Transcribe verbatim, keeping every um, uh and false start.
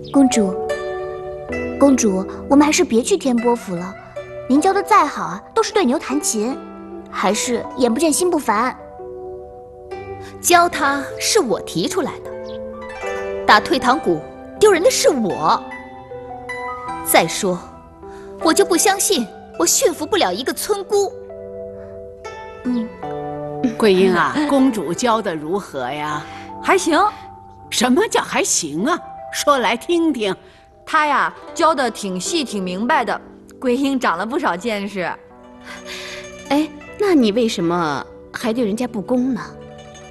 公主，公主，我们还是别去天波府了。您教的再好啊，都是对牛弹琴，还是眼不见心不烦。 教他是我提出来的，打退堂鼓丢人的是我。再说，我就不相信我驯服不了一个村姑。 嗯， 桂英啊，公主教的如何呀？ 还行。 什么叫还行啊？说来听听。 她呀，教的挺细挺明白的，桂英长了不少见识。 哎，那你为什么还对人家不恭呢？